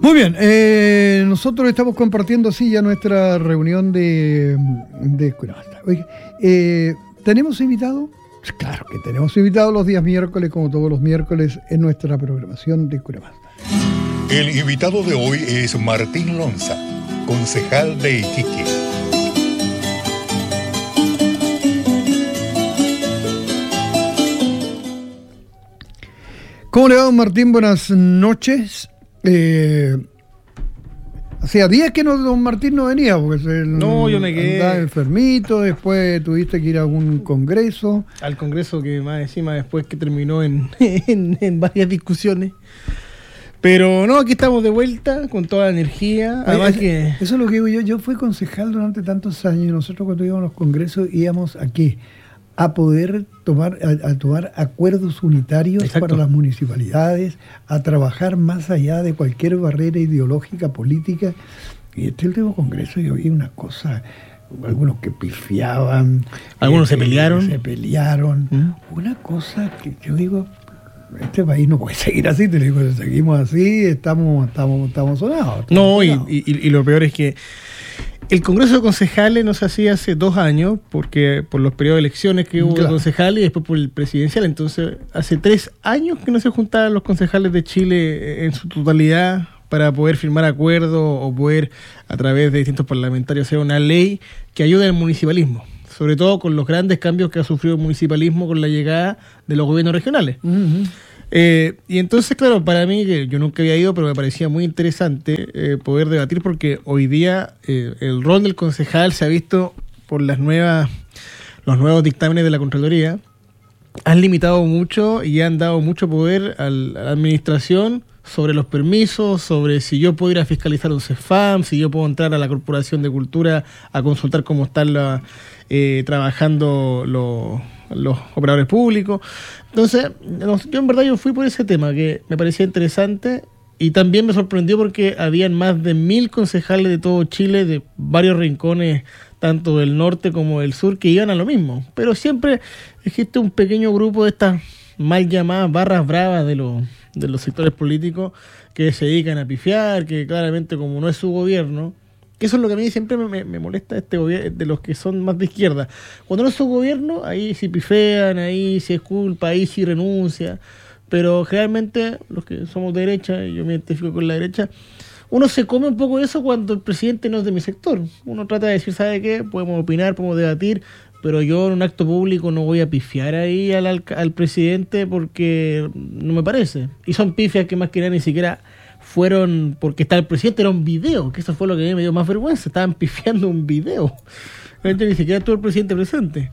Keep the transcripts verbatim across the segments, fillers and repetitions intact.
Muy bien, eh, nosotros estamos compartiendo así ya nuestra reunión de, de Curamasta. Oiga, eh, ¿tenemos invitado? Claro que tenemos invitado los días miércoles, como todos los miércoles, en nuestra programación de Curamasta. El invitado de hoy es Martín Lonza, concejal de Iquique. ¿Cómo le va, don Martín? Buenas noches. Eh, hacía días que no, don Martín no venía, porque el, no, yo me quedé andaba enfermito, después tuviste que ir a algún congreso. Al congreso que más encima después que terminó en, en, en varias discusiones. Pero no, aquí estamos de vuelta con toda la energía. Además Oye, que... Eso es lo que digo yo. Yo fui concejal durante tantos años y nosotros cuando íbamos a los congresos íbamos aquí a poder tomar a, a tomar acuerdos unitarios. Exacto. Para las municipalidades, a trabajar más allá de cualquier barrera ideológica, política. Y este último congreso yo vi una cosa, algunos que pifiaban. Algunos eh, se pelearon. Se pelearon. ¿Mm? Una cosa que yo digo, este país no puede seguir así, te digo, si seguimos así, estamos, estamos, estamos sonados. Estamos no, sonados. Y, y, y lo peor es que el Congreso de Concejales no se hacía hace dos años, porque por los periodos de elecciones que hubo, claro, de concejales y después por el presidencial. Entonces, hace tres años que no se juntaban los concejales de Chile en su totalidad para poder firmar acuerdos o poder, a través de distintos parlamentarios, hacer una ley que ayude al municipalismo. Sobre todo con los grandes cambios que ha sufrido el municipalismo con la llegada de los gobiernos regionales. Uh-huh. Eh, y entonces, claro, para mí, que yo nunca había ido, pero me parecía muy interesante eh, poder debatir, porque hoy día eh, el rol del concejal se ha visto por las nuevas, los nuevos dictámenes de la Contraloría, han limitado mucho y han dado mucho poder al, a la administración sobre los permisos, sobre si yo puedo ir a fiscalizar un CEFAM, si yo puedo entrar a la Corporación de Cultura a consultar cómo están la, eh, trabajando los... los operadores públicos. Entonces, yo en verdad yo fui por ese tema que me parecía interesante y también me sorprendió porque habían más de mil concejales de todo Chile, de varios rincones, tanto del norte como del sur, que iban a lo mismo. Pero siempre existe un pequeño grupo de estas mal llamadas barras bravas de los, de los sectores políticos que se dedican a pifiar, que claramente como no es su gobierno, que eso es lo que a mí siempre me, me molesta de este gobierno, de los que son más de izquierda. Cuando no es su gobierno, ahí sí pifean, ahí sí es culpa, ahí sí renuncia. Pero generalmente los que somos de derecha, y yo me identifico con la derecha, uno se come un poco eso cuando el presidente no es de mi sector. Uno trata de decir, ¿sabe qué? Podemos opinar, podemos debatir, pero yo en un acto público no voy a pifiar ahí al, al, al presidente porque no me parece. Y son pifias que más que nada ni siquiera fueron porque estaba el presidente, era un video, que eso fue lo que a mí me dio más vergüenza, estaban pifiando un video. Ni siquiera estuvo el presidente presente.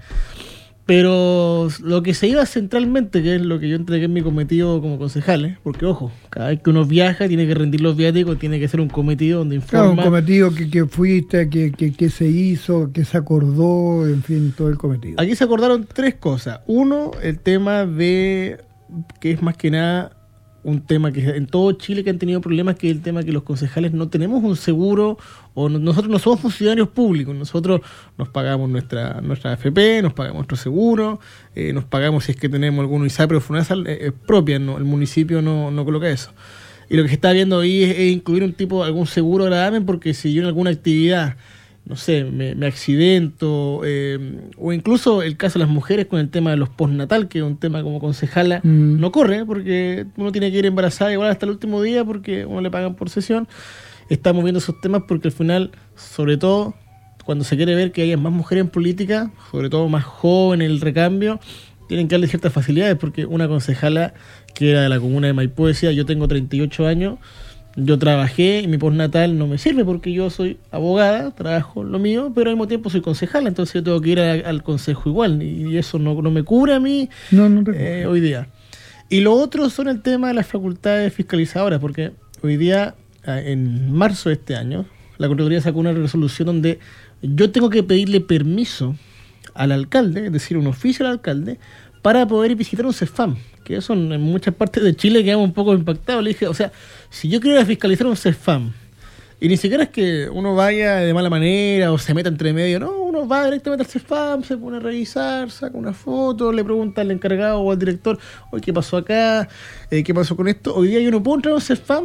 Pero lo que se iba centralmente, que es lo que yo entregué en mi cometido como concejal, ¿eh? Porque ojo, cada vez que uno viaja tiene que rendir los viáticos, tiene que ser un cometido donde informa. Claro, un cometido que, que fuiste, que, que, que se hizo, que se acordó, en fin, todo el cometido. Aquí se acordaron tres cosas. Uno, el tema de, que es más que nada un tema que en todo Chile que han tenido problemas, que es el tema que los concejales no tenemos un seguro, o no, nosotros no somos funcionarios públicos, nosotros nos pagamos nuestra nuestra A F P, nos pagamos nuestro seguro, eh, nos pagamos si es que tenemos algún ISAPRE o FUNASAL eh, eh, propia, no, el municipio no, no coloca eso. Y lo que se está viendo ahí es, es incluir un tipo, algún seguro gravamen, porque si yo en alguna actividad, no sé, me, me accidento, eh, o incluso el caso de las mujeres con el tema de los postnatal, que es un tema como concejala, mm. no corre, porque uno tiene que ir embarazada igual hasta el último día, porque uno le pagan por sesión. Estamos viendo esos temas porque al final, sobre todo, cuando se quiere ver que haya más mujeres en política, sobre todo más jóvenes, el recambio, tienen que darle ciertas facilidades, porque una concejala que era de la comuna de Maipú decía, yo tengo treinta y ocho años, yo trabajé y mi postnatal no me sirve porque yo soy abogada, trabajo lo mío, pero al mismo tiempo soy concejala, entonces yo tengo que ir a, al consejo igual, y eso no, no me cubre a mí no, no eh, hoy día. Y lo otro son el tema de las facultades fiscalizadoras, porque hoy día, en marzo de este año, la Contraloría sacó una resolución donde yo tengo que pedirle permiso al alcalde, es decir, un oficio al alcalde, para poder visitar un CEFAM, que eso en muchas partes de Chile quedamos un poco impactados. Le dije, o sea, si yo quiero ir a fiscalizar un CEFAM, y ni siquiera es que uno vaya de mala manera o se meta entre medio, no, uno va directamente al CEFAM, se pone a revisar, saca una foto, le pregunta al encargado o al director, oye, ¿qué pasó acá? Eh, ¿Qué pasó con esto? Hoy día yo no puedo entrar a un CEFAM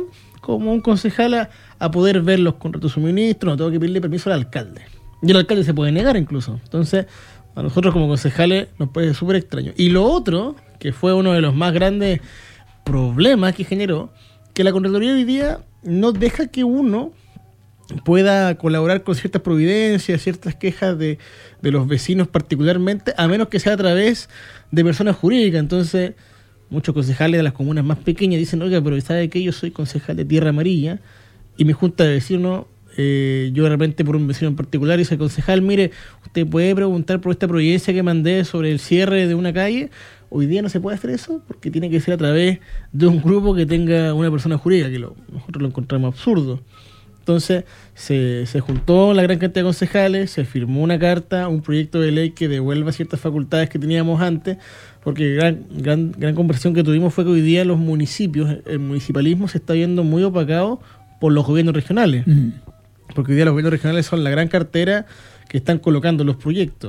como un concejal a, a poder ver los contratos de suministro, no tengo que pedirle permiso al alcalde. Y el alcalde se puede negar incluso. Entonces, a nosotros como concejales nos parece súper extraño. Y lo otro, que fue uno de los más grandes problemas que generó, que la Contraloría hoy día no deja que uno pueda colaborar con ciertas providencias, ciertas quejas de, de los vecinos particularmente, a menos que sea a través de personas jurídicas. Entonces, muchos concejales de las comunas más pequeñas dicen, oiga, pero ¿sabe qué? Yo soy concejal de Tierra Amarilla y mi junta de vecinos, eh, yo de repente por un vecino en particular, dice, concejal, mire, usted puede preguntar por esta providencia que mandé sobre el cierre de una calle. Hoy día no se puede hacer eso porque tiene que ser a través de un grupo que tenga una persona jurídica, que lo, nosotros lo encontramos absurdo. Entonces se, se juntó la gran cantidad de concejales, se firmó una carta, un proyecto de ley que devuelva ciertas facultades que teníamos antes, porque gran, gran, gran conversación que tuvimos fue que hoy día los municipios, el municipalismo se está viendo muy opacado por los gobiernos regionales, mm. porque hoy día los gobiernos regionales son la gran cartera que están colocando los proyectos.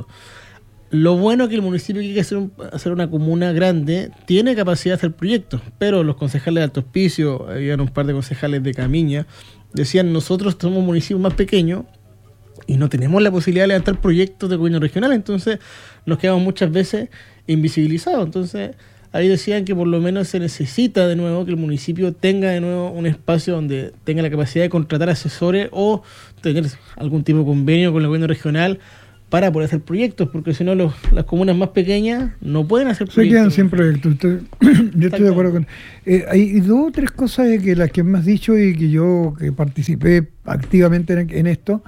Lo bueno es que el municipio que quiere hacer, un, hacer una comuna grande tiene capacidad de hacer proyectos, pero los concejales de Alto Hospicio, habían un par de concejales de Camiña, decían, nosotros somos municipios más pequeños y no tenemos la posibilidad de levantar proyectos de gobierno regional, entonces nos quedamos muchas veces invisibilizados. Entonces ahí decían que por lo menos se necesita de nuevo que el municipio tenga de nuevo un espacio donde tenga la capacidad de contratar asesores o tener algún tipo de convenio con el gobierno regional para poder hacer proyectos, porque si no los, las comunas más pequeñas no pueden hacer proyectos. Se quedan sin proyectos. Estoy, yo estoy de acuerdo con... Eh, hay dos o tres cosas de que las que me has dicho y que yo que participé activamente en, en esto,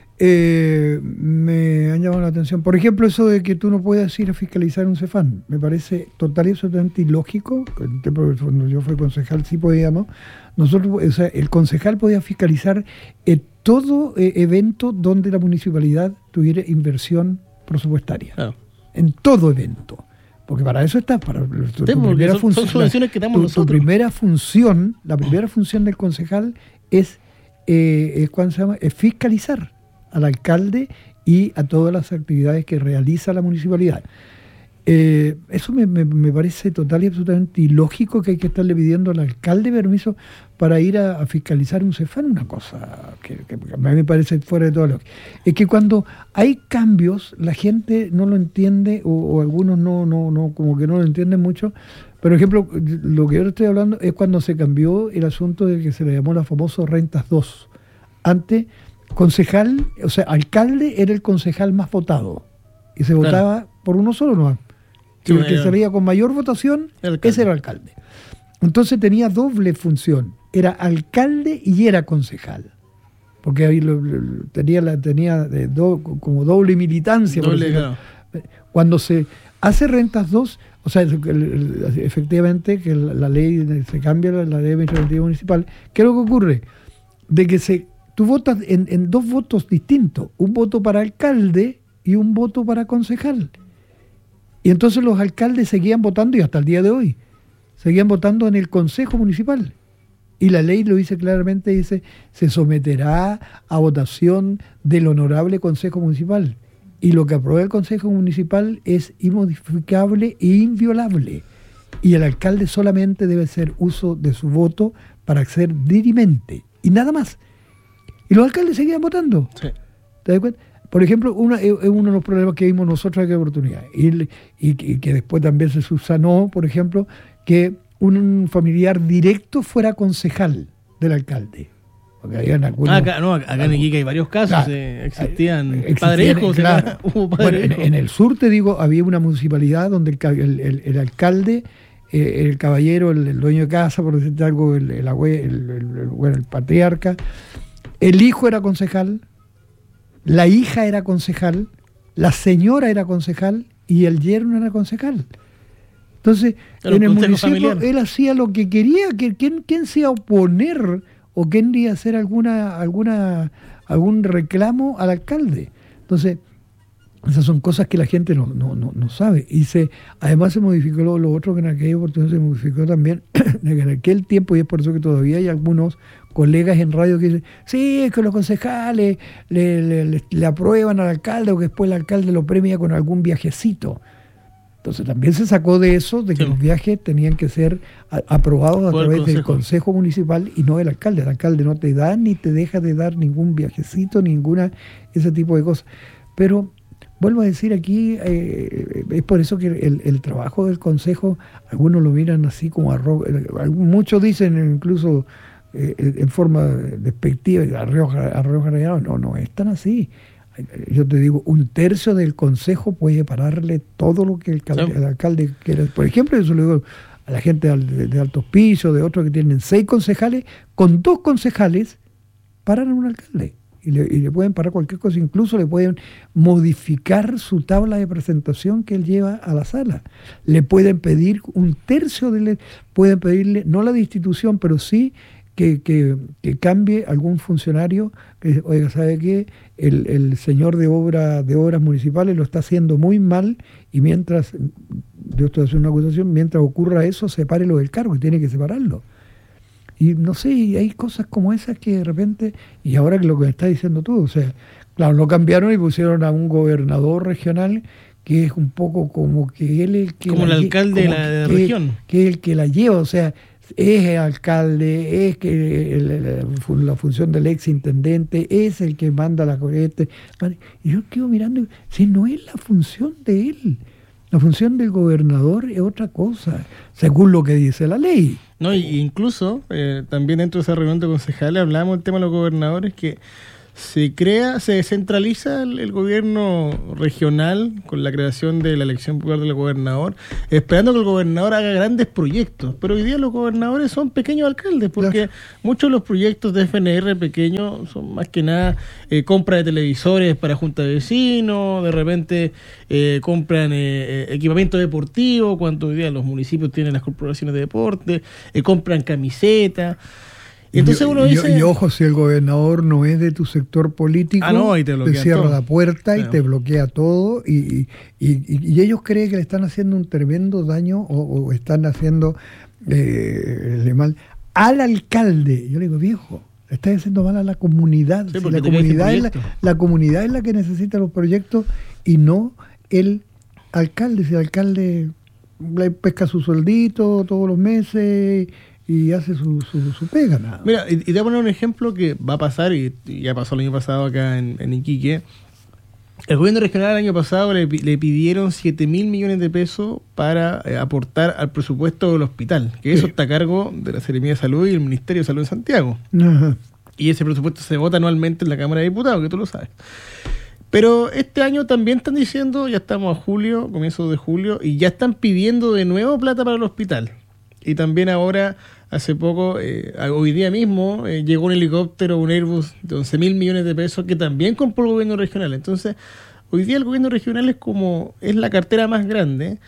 eh, me han llamado la atención. Por ejemplo, eso de que tú no puedas ir a fiscalizar un Cefam. Me parece total y absolutamente ilógico. Cuando yo fui concejal sí podíamos. Nosotros, o sea, el concejal podía fiscalizar eh, todo eh, evento donde la municipalidad tuviera inversión presupuestaria. Claro. En todo evento. Porque para eso está, para tu, sí, tu primera son, función. Son subvenciones que damos tu, nosotros. Tu primera función, la primera función del concejal es, eh, es, ¿cuándo se llama? Es fiscalizar al alcalde y a todas las actividades que realiza la municipalidad. Eh, eso me, me, me parece total y absolutamente ilógico, que hay que estarle pidiendo al alcalde permiso para ir a, a fiscalizar un Cefam, una cosa que, que a mí me parece fuera de todo lo que... Es que cuando hay cambios, la gente no lo entiende, o, o algunos no, no, no, como que no lo entienden mucho. Por ejemplo, lo que yo estoy hablando es cuando se cambió el asunto de que se le llamó la famosa Rentas dos. Antes, concejal, o sea, alcalde era el concejal más votado, y se claro. votaba por uno solo, ¿no? Sí, el que salía con mayor votación, ese era el alcalde. Entonces tenía doble función, era alcalde y era concejal, porque ahí lo, lo, tenía, la, tenía de do, como doble militancia. Doble, claro. Cuando se hace Rentas dos, o sea, efectivamente que la, la ley, se cambia la, la ley administrativa municipal, ¿qué es lo que ocurre? De que se, tú votas en, en dos votos distintos, un voto para alcalde y un voto para concejal. Y entonces los alcaldes seguían votando, y hasta el día de hoy, seguían votando en el Consejo Municipal. Y la ley lo dice claramente, dice, se someterá a votación del Honorable Consejo Municipal. Y lo que aprueba el Consejo Municipal es inmodificable e inviolable. Y el alcalde solamente debe hacer uso de su voto para ser dirimente. Y nada más. Y los alcaldes seguían votando. Sí. ¿Te das cuenta? Por ejemplo, una, es uno de los problemas que vimos nosotros en aquella oportunidad, y, y, y que después también se subsanó, por ejemplo, que un familiar directo fuera concejal del alcalde. Porque habían algunos, acá, no, acá en Iquique hay varios casos, claro, eh, existían, existían padrejos. Claro. Hubo padrejos. Bueno, en, en el sur, te digo, había una municipalidad donde el, el, el, el alcalde, eh, el caballero, el, el dueño de casa, por decirte algo, el, el, el, el, el, bueno, el patriarca, el hijo era concejal, la hija era concejal, la señora era concejal y el yerno era concejal. Entonces, pero en el municipio familiar, él hacía lo que quería. Que, ¿quién, ¿Quién se iba a oponer o quién iba a hacer alguna, alguna, algún reclamo al alcalde? Entonces, esas son cosas que la gente no, no, no, no sabe. Y se, además se modificó lo, lo otro que en aquella oportunidad se modificó también, en aquel tiempo, y es por eso que todavía hay algunos colegas en radio que dicen, sí, es que los concejales le, le, le, le aprueban al alcalde, o que después el alcalde lo premia con algún viajecito. Entonces también se sacó de eso, de que sí. los viajes tenían que ser a, aprobados a través del Consejo Municipal y no del alcalde. El alcalde no te da ni te deja de dar ningún viajecito, ninguna, ese tipo de cosas. Pero vuelvo a decir aquí, eh, es por eso que el, el trabajo del Consejo, algunos lo miran así como arroz, muchos dicen incluso eh, en forma despectiva, arroz, arroz rallado, no, no es tan así. Yo te digo, un tercio del consejo puede pararle todo lo que el, sí. el alcalde quiera. Por ejemplo, yo se lo digo a la gente de, de altos pisos, de otros que tienen seis concejales, con dos concejales paran a un alcalde. Y le, y le pueden parar cualquier cosa, incluso le pueden modificar su tabla de presentación que él lleva a la sala. Le pueden pedir un tercio de... Le, pueden pedirle, no la destitución, pero sí... Que, que, que cambie algún funcionario, que, oiga, ¿sabe qué? El, el señor de obra de obras municipales lo está haciendo muy mal y mientras, yo estoy haciendo una acusación, mientras ocurra eso, sepárelo del cargo, y tiene que separarlo. Y no sé, y hay cosas como esas que de repente, y ahora que lo que me estás diciendo tú, o sea, claro, lo cambiaron y pusieron a un gobernador regional que es un poco como que él el que... Como el alcalde de la de que, región. Que es el que la lleva, o sea... es el alcalde, es que el, el, la función del ex intendente, es el que manda la corriente. Y yo quedo mirando, si no es la función de él, la función del gobernador es otra cosa, según lo que dice la ley. No, y incluso eh, también dentro de esa reunión de concejales hablamos del tema de los gobernadores, que se crea, se descentraliza el, el gobierno regional con la creación de la elección popular del gobernador, esperando que el gobernador haga grandes proyectos. Pero hoy día los gobernadores son pequeños alcaldes, porque claro. muchos de los proyectos de F N R pequeños son más que nada eh, compra de televisores para junta de vecinos, de repente eh, compran eh, equipamiento deportivo, cuando hoy día los municipios tienen las corporaciones de deporte, eh, compran camisetas. Entonces uno dice... Y, y ojo, si el gobernador no es de tu sector político, ah, no, y te, te cierra todo. la puerta claro. y te bloquea todo, y, y, y, y ellos creen que le están haciendo un tremendo daño o, o están haciendo eh, mal al alcalde. Yo le digo, viejo, le estás haciendo mal a la comunidad. Sí, si la, comunidad es la, la comunidad es la que necesita los proyectos y no el alcalde. Si el alcalde le pesca su sueldito todos los meses... y hace su, su, su pega, nada. Mira, y, y te voy a poner un ejemplo que va a pasar, y, y ya pasó el año pasado acá en, en Iquique. El gobierno regional el año pasado le, le pidieron siete mil millones de pesos para eh, aportar al presupuesto del hospital, que eso sí. está a cargo de la Secretaría de Salud y el Ministerio de Salud en Santiago. Ajá. Y ese presupuesto se vota anualmente en la Cámara de Diputados, que tú lo sabes. Pero este año también están diciendo, ya estamos a julio, comienzo de julio, y ya están pidiendo de nuevo plata para el hospital. Y también ahora... Hace poco, eh, hoy día mismo, eh, llegó un helicóptero, un Airbus de once mil millones de pesos que también compró el gobierno regional. Entonces, hoy día el gobierno regional es como, es la cartera más grande.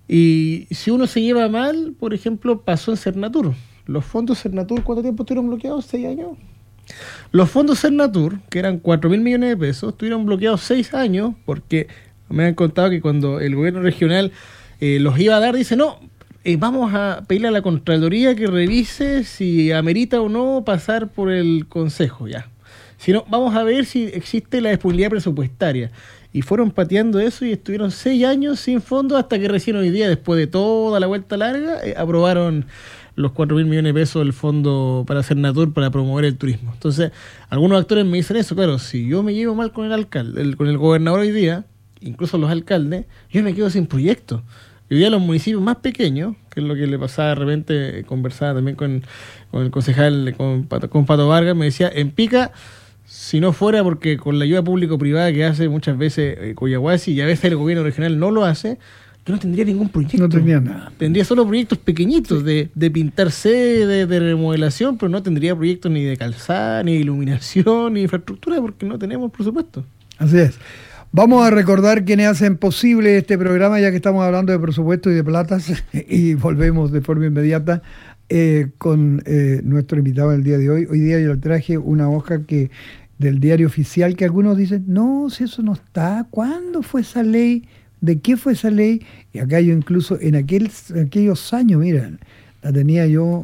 Y si uno se lleva mal, por ejemplo, pasó en Cernatur. Los fondos Cernatur, ¿cuánto tiempo estuvieron bloqueados? ¿Seis años? Los fondos Cernatur, que eran cuatro mil millones de pesos, estuvieron bloqueados seis años porque me han contado que cuando el gobierno regional eh, los iba a dar, dice, no, Eh, vamos a pedirle a la Contraloría que revise si amerita o no pasar por el Consejo, ya. Si no, vamos a ver si existe la disponibilidad presupuestaria. Y fueron pateando eso y estuvieron seis años sin fondos hasta que recién hoy día, después de toda la vuelta larga, eh, aprobaron los cuatro mil millones de pesos del fondo para Cernatur para promover el turismo. Entonces, algunos actores me dicen eso, claro, si yo me llevo mal con el alcalde, el, con el gobernador hoy día, incluso los alcaldes, yo me quedo sin proyectos. Hoy día los municipios más pequeños, que es lo que le pasaba de repente, conversaba también con, con el concejal, con Pato, con Pato Vargas, me decía, en Pica, si no fuera porque con la ayuda público-privada que hace muchas veces eh, Coyahuasi y a veces el gobierno regional no lo hace, yo no tendría ningún proyecto. No tendría nada. Tendría solo proyectos pequeñitos sí. de, de pintar sede, de remodelación, pero no tendría proyectos ni de calzada, ni de iluminación, ni de infraestructura, porque no tenemos presupuesto. Así es. Vamos a recordar quienes hacen posible este programa, ya que estamos hablando de presupuesto y de platas, y volvemos de forma inmediata eh, con eh, nuestro invitado del día de hoy. Hoy día yo le traje una hoja que del diario oficial que algunos dicen, no, si eso no está, ¿cuándo fue esa ley? ¿De qué fue esa ley? Y acá yo incluso en, aquel, en aquellos años, miren, la tenía yo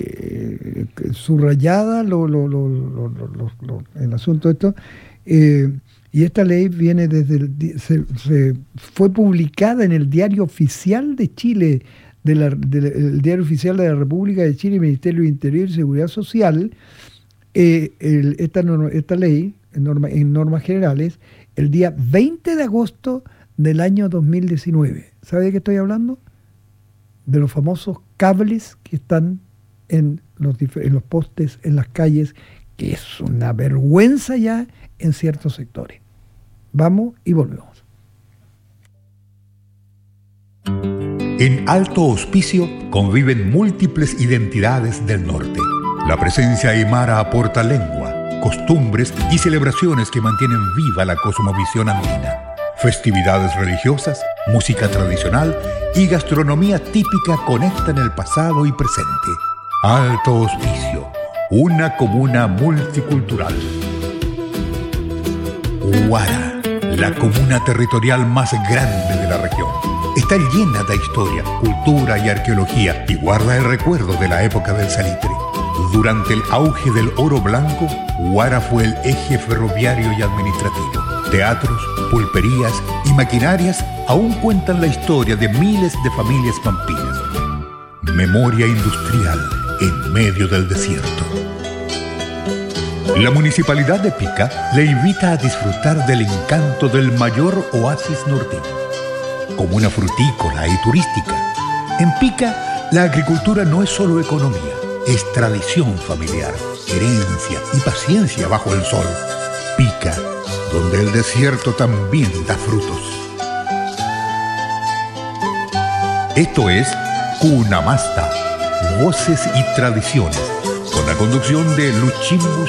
eh, subrayada, lo, lo, lo, lo, lo, lo, lo, el asunto de esto, eh, Y esta ley viene desde el, se, se fue publicada en el Diario Oficial de Chile, de la, de la, el Diario Oficial de la República de Chile, Ministerio de Interior y Seguridad Social, eh, el, esta, esta ley, en, norma, en normas generales, el día veinte de agosto del año dos mil diecinueve. ¿Sabe de qué estoy hablando? De los famosos cables que están en los, en los postes, en las calles, que es una vergüenza ya en ciertos sectores. Vamos y volvemos. En Alto Hospicio conviven múltiples identidades del norte. La presencia aymara aporta lengua, costumbres y celebraciones que mantienen viva la cosmovisión andina. Festividades religiosas, música tradicional y gastronomía típica conectan el pasado y presente. Alto Hospicio, una comuna multicultural. Huara, la comuna territorial más grande de la región. Está llena de historia, cultura y arqueología y guarda el recuerdo de la época del salitre. Durante el auge del oro blanco, Huara fue el eje ferroviario y administrativo. Teatros, pulperías y maquinarias aún cuentan la historia de miles de familias pampinas. Memoria industrial en medio del desierto. La Municipalidad de Pica le invita a disfrutar del encanto del mayor oasis norteño. Comuna frutícola y turística. En Pica, la agricultura no es solo economía, es tradición familiar, herencia y paciencia bajo el sol. Pica, donde el desierto también da frutos. Esto es Cunamasta, voces y tradiciones, con la conducción de Luchimbu